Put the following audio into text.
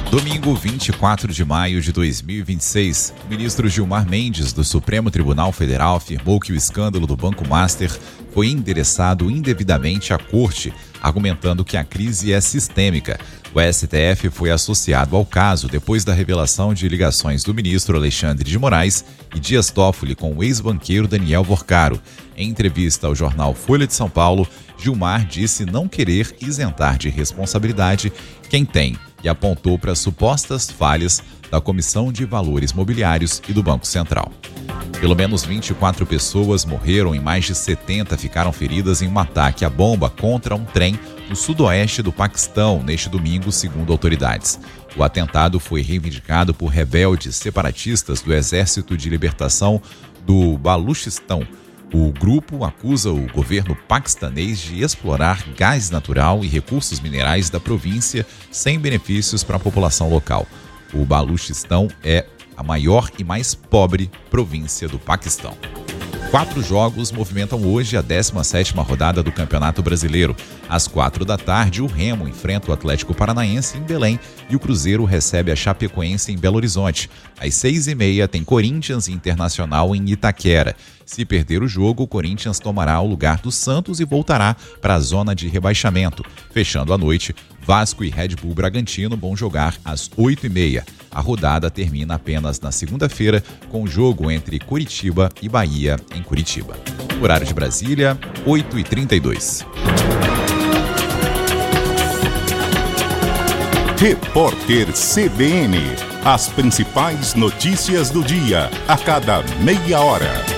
Domingo, 24 de maio de 2026, o ministro Gilmar Mendes, do Supremo Tribunal Federal, afirmou que o escândalo do Banco Master foi endereçado indevidamente à Corte, argumentando que a crise é sistêmica. O STF foi associado ao caso depois da revelação de ligações do ministro Alexandre de Moraes e Dias Toffoli com o ex-banqueiro Daniel Vorcaro. Em entrevista ao jornal Folha de São Paulo, Gilmar disse não querer isentar de responsabilidade quem tem e apontou para supostas falhas da Comissão de Valores Mobiliários e do Banco Central. Pelo menos 24 pessoas morreram e mais de 70 ficaram feridas em um ataque à bomba contra um trem no sudoeste do Paquistão neste domingo, segundo autoridades. O atentado foi reivindicado por rebeldes separatistas do Exército de Libertação do Baluchistão. O grupo acusa o governo paquistanês de explorar gás natural e recursos minerais da província sem benefícios para a população local. O Baluchistão é a maior e mais pobre província do Paquistão. 4 jogos movimentam hoje a 17ª rodada do Campeonato Brasileiro. Às 16h, o Remo enfrenta o Atlético Paranaense em Belém e o Cruzeiro recebe a Chapecoense em Belo Horizonte. Às 6h30 tem Corinthians e Internacional em Itaquera. Se perder o jogo, o Corinthians tomará o lugar do Santos e voltará para a zona de rebaixamento. Fechando a noite, Vasco e Red Bull Bragantino vão jogar às 8h30. A rodada termina apenas na segunda-feira com o jogo entre Curitiba e Bahia em Curitiba. Horário de Brasília, 8h32. Repórter CBN. As principais notícias do dia, a cada meia hora.